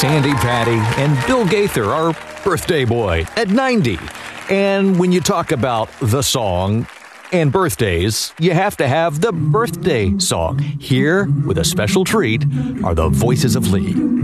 Sandy Patty, and Bill Gaither, our birthday boy, at 90. And when you talk about the song and birthdays, you have to have the birthday song. Here, with a special treat, are the Voices of Lee.